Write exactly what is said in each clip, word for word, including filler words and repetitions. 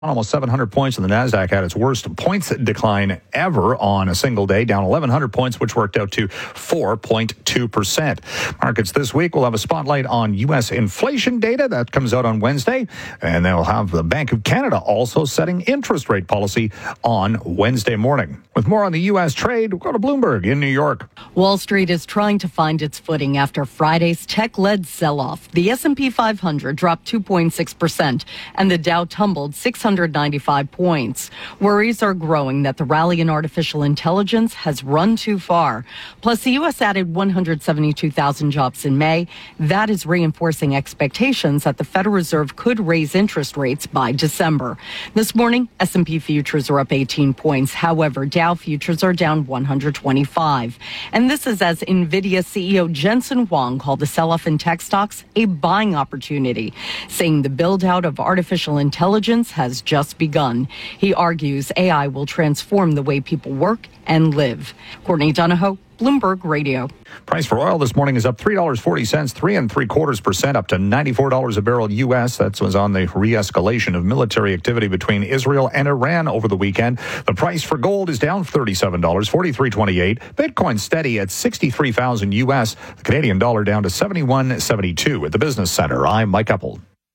Almost seven hundred points, and the NASDAQ had its worst points decline ever on a single day, down eleven hundred points, which worked out to four point two percent. Markets this week will have a spotlight on U S inflation data that comes out on Wednesday, and they'll have the Bank of Canada also setting interest rate policy on Wednesday morning. With more on the U S trade, we'll go to Bloomberg in New York. Wall Street is trying to find its footing after Friday's tech-led sell-off. The S and P five hundred dropped two point six percent, and the Dow tumbled six hundred ninety-five points. Worries are growing that the rally in artificial intelligence has run too far. Plus, the U S added one hundred seventy-two thousand jobs in May. That is reinforcing expectations that the Federal Reserve could raise interest rates by December. This morning, S and P futures are up eighteen points. However, Dow futures are down one hundred twenty-five. And this is as NVIDIA C E O Jensen Huang called the sell-off in tech stocks a buying opportunity, saying the build-out of artificial intelligence has just begun. He argues A I will transform the way people work and live. Courtney Donahoe, Bloomberg Radio. Price for oil this morning is up three dollars and forty cents, three and three quarters percent, up to ninety-four dollars a barrel U S. That was on the re-escalation of military activity between Israel and Iran over the weekend. The price for gold is down thirty-seven dollars, forty-three twenty-eight. Bitcoin steady at sixty-three thousand U S. The Canadian dollar down to seventy-one seventy-two. At the Business Center, I'm Mike Eppel.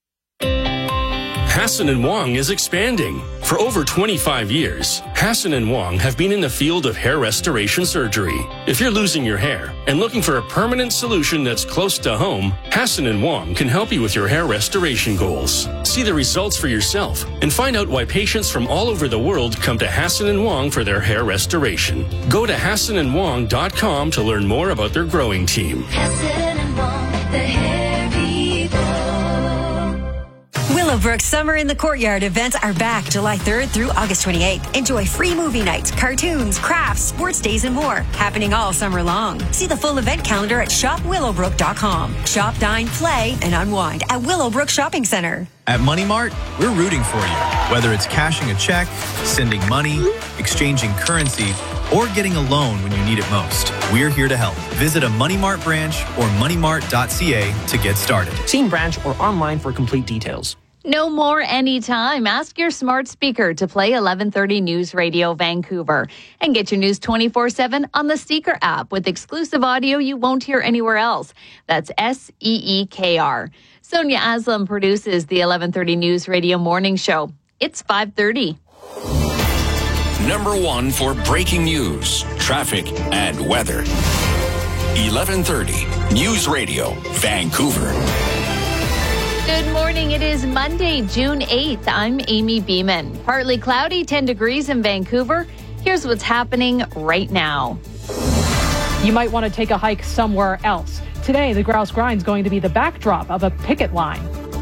Hassan and Wong is expanding. For over twenty-five years, Hassan and Wong have been in the field of hair restoration surgery. If you're losing your hair and looking for a permanent solution that's close to home, Hassan and Wong can help you with your hair restoration goals. See the results for yourself and find out why patients from all over the world come to Hassan and Wong for their hair restoration. Go to hassan and wong dot com to learn more about their growing team. Hassan and Wong, the hair people. Willowbrook Summer in the Courtyard events are back July third through August twenty-eighth. Enjoy free movie nights, cartoons, crafts, sports days, and more, happening all summer long. See the full event calendar at shop willowbrook dot com. Shop, dine, play, and unwind at Willowbrook Shopping Center. At Money Mart, we're rooting for you. Whether it's cashing a check, sending money, exchanging currency, or getting a loan when you need it most, we're here to help. Visit a Money Mart branch or money mart dot c a to get started. See branch or online for complete details. No more anytime. Ask your smart speaker to play eleven thirty News Radio Vancouver and get your news twenty-four seven on the Seeker app with exclusive audio you won't hear anywhere else. That's S E E K R. Sonia Aslam produces the eleven thirty News Radio Morning Show. It's five thirty. Number one for breaking news, traffic, and weather. eleven thirty News Radio Vancouver. Good morning. It is Monday, June eighth. I'm Amy Beeman. Partly cloudy, ten degrees in Vancouver. Here's what's happening right now. You might want to take a hike somewhere else. Today, the Grouse Grind's going to be the backdrop of a picket line.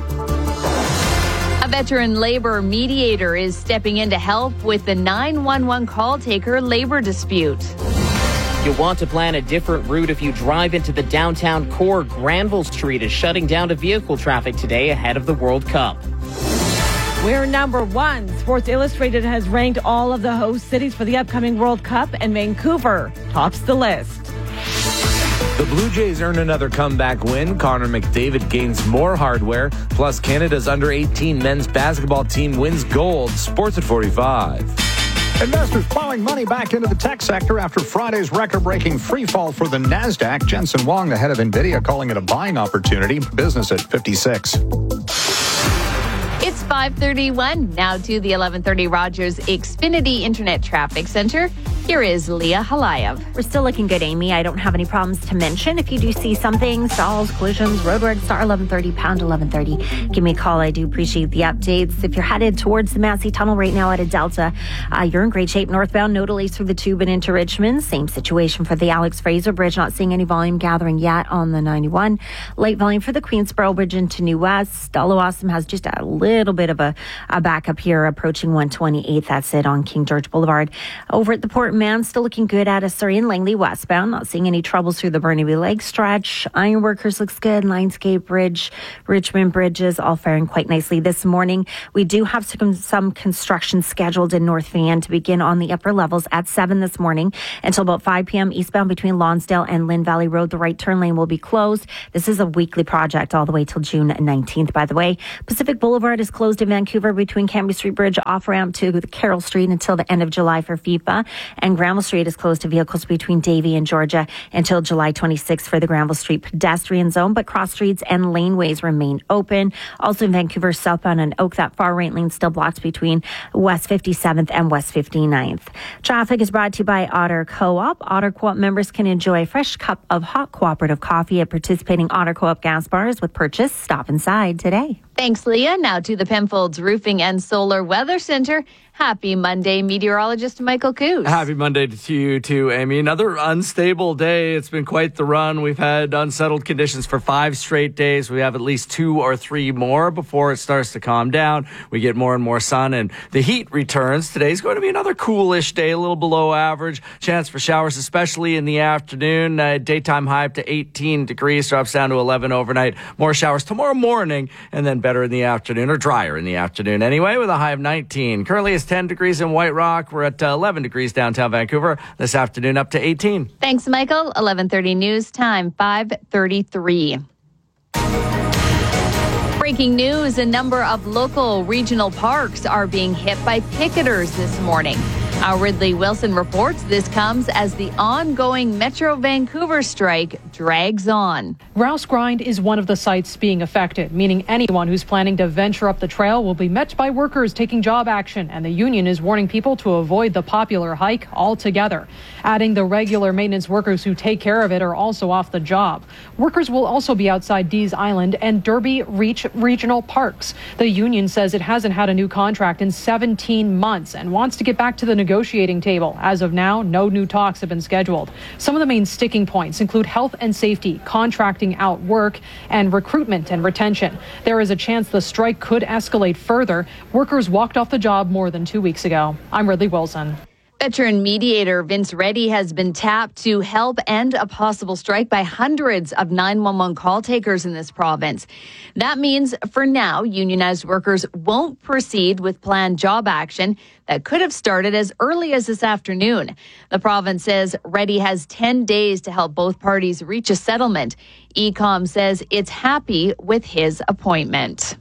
A veteran labor mediator is stepping in to help with the nine one one call taker labor dispute. You'll want to plan a different route if you drive into the downtown core. Granville Street is shutting down to vehicle traffic today ahead of the World Cup. We're number one. Sports Illustrated has ranked all of the host cities for the upcoming World Cup, and Vancouver tops the list. The Blue Jays earn another comeback win. Connor McDavid gains more hardware. Plus, Canada's under eighteen men's basketball team wins gold. Sports at forty-five. Investors plowing money back into the tech sector after Friday's record-breaking free fall for the NASDAQ. Jensen Huang, the head of NVIDIA, calling it a buying opportunity. Business at fifty-six. It's five thirty-one. Now to the eleven thirty Rogers Xfinity Internet Traffic Center. Here is Leah Halayev. We're still looking good, Amy. I don't have any problems to mention. If you do see something, stalls, collisions, roadwork, star eleven thirty, pound eleven thirty, give me a call. I do appreciate the updates. If you're headed towards the Massey Tunnel right now at a Delta, uh, you're in great shape. Northbound, no delays through the Tube and into Richmond. Same situation for the Alex Fraser Bridge. Not seeing any volume gathering yet on the ninety-one. Light volume for the Queensboro Bridge into New West. Stalo Awesome has just a little bit of a, a backup here approaching one twenty-eight. That's it on King George Boulevard. Over at the Port Man, still looking good at a Surrey and Langley westbound. Not seeing any troubles through the Burnaby Lake stretch. Ironworkers looks good. Lionsgate Bridge, Richmond Bridges, all faring quite nicely this morning. We do have some, some construction scheduled in North Van to begin on the upper levels at seven this morning until about five p.m. eastbound between Lonsdale and Lynn Valley Road. The right turn lane will be closed. This is a weekly project all the way till June nineteenth, by the way. Pacific Boulevard is closed closed in Vancouver between Cambie Street Bridge off-ramp to the Carroll Street until the end of July for FIFA. And Granville Street is closed to vehicles between Davie and Georgia until July twenty-sixth for the Granville Street pedestrian zone. But cross streets and laneways remain open. Also in Vancouver, southbound and Oak, that far right lane still blocked between West fifty-seventh and West fifty-ninth. Traffic is brought to you by Otter Co-op. Otter Co-op members can enjoy a fresh cup of hot cooperative coffee at participating Otter Co-op gas bars with purchase. Stop inside today. Thanks, Leah. Now to the Penfolds Roofing and Solar Weather Center. Happy Monday, meteorologist Michael Coos. Happy Monday to you too, Amy. Another unstable day. It's been quite the run. We've had unsettled conditions for five straight days. We have at least two or three more before it starts to calm down. We get more and more sun and the heat returns. Today's going to be another coolish day, a little below average. Chance for showers, especially in the afternoon. Uh, daytime high up to eighteen degrees, drops down to eleven overnight. More showers tomorrow morning and then better in the afternoon, or drier in the afternoon anyway, with a high of nineteen. Currently it's ten degrees in White Rock. We're at uh, eleven degrees downtown Vancouver. This afternoon up to eighteen. Thanks, Michael. eleven thirty news time, five thirty-three. Breaking news, a number of local regional parks are being hit by picketers this morning. Our Ridley Wilson reports this comes as the ongoing Metro Vancouver strike drags on. Grouse Grind is one of the sites being affected, meaning anyone who's planning to venture up the trail will be met by workers taking job action, and the union is warning people to avoid the popular hike altogether. Adding the regular maintenance workers who take care of it are also off the job. Workers will also be outside Dees Island and Derby Reach regional parks. The union says it hasn't had a new contract in seventeen months and wants to get back to the negotiating table. As of now, no new talks have been scheduled. Some of the main sticking points include health and safety, contracting out work, and recruitment and retention. There is a chance the strike could escalate further. Workers walked off the job more than two weeks ago. I'm Ridley Wilson. Veteran mediator Vince Reddy has been tapped to help end a possible strike by hundreds of nine one one call takers in this province. That means, for now, unionized workers won't proceed with planned job action that could have started as early as this afternoon. The province says Reddy has ten days to help both parties reach a settlement. E C O M says it's happy with his appointment.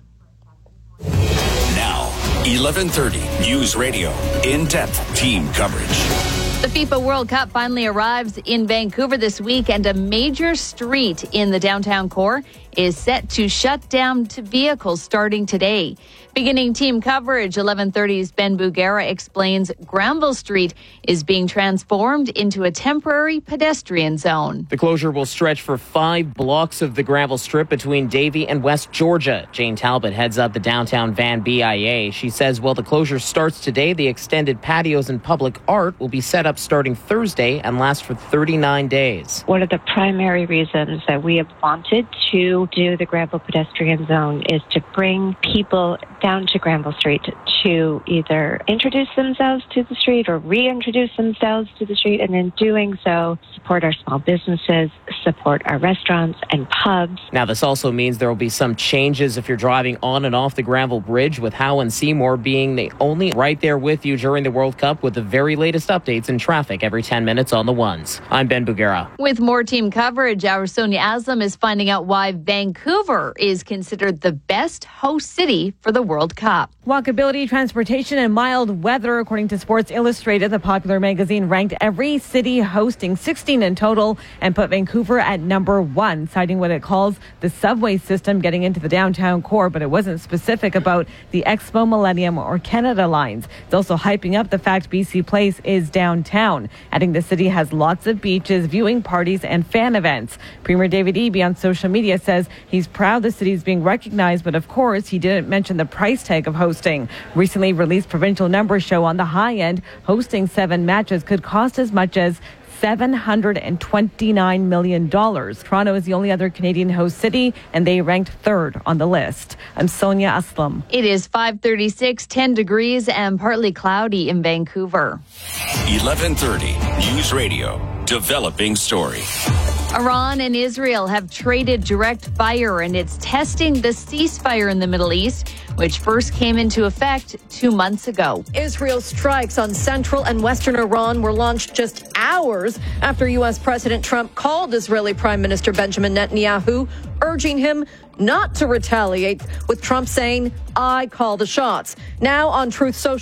Now, eleven thirty News Radio, in-depth team coverage. The FIFA World Cup finally arrives in Vancouver this week, and a major street in the downtown core is set to shut down to vehicles starting today. Beginning team coverage, eleven thirty's Ben Bugera explains Granville Street is being transformed into a temporary pedestrian zone. The closure will stretch for five blocks of the Granville Strip between Davie and West Georgia. Jane Talbot heads up the downtown Van B I A. She says while the closure starts today, the extended patios and public art will be set up starting Thursday and last for thirty-nine days. One of the primary reasons that we have wanted to do the Granville pedestrian zone is to bring people down to Granville Street to either introduce themselves to the street or reintroduce themselves to the street, and in doing so, support our small businesses, support our restaurants and pubs. Now, this also means there will be some changes if you're driving on and off the Granville Bridge, with Howe and Seymour being the only right there with you during the World Cup, with the very latest updates in traffic every ten minutes on the ones. I'm Ben Bugera. With more team coverage, our Sonia Aslam is finding out why Vancouver is considered the best host city for the World Cup. Walkability, transportation, and mild weather. According to Sports Illustrated, the popular magazine ranked every city hosting sixteen in total and put Vancouver at number one, citing what it calls the subway system getting into the downtown core, but it wasn't specific about the Expo, Millennium, or Canada lines. It's also hyping up the fact B C Place is downtown, adding the city has lots of beaches, viewing parties, and fan events. Premier David Eby on social media says he's proud the city is being recognized, but of course he didn't mention the price tag of hosting. Recently released provincial numbers show on the high end, hosting seven matches could cost as much as seven hundred twenty-nine million dollars. Toronto is the only other Canadian host city, and they ranked third on the list. I'm Sonia Aslam. It is five thirty-six, ten degrees and partly cloudy in Vancouver. eleven thirty News Radio, developing story. Iran and Israel have traded direct fire, and it's testing the ceasefire in the Middle East, which first came into effect two months ago. Israel's strikes on central and western Iran were launched just hours after U S. President Trump called Israeli Prime Minister Benjamin Netanyahu, urging him not to retaliate, with Trump saying, "I call the shots." Now on Truth Social.